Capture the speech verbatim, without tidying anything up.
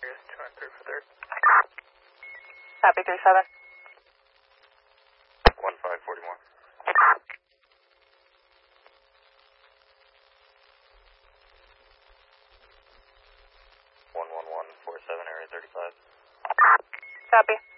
two and three for third. Copy, three seven. One five, forty more. One one one, four seven, area thirty-five. Copy.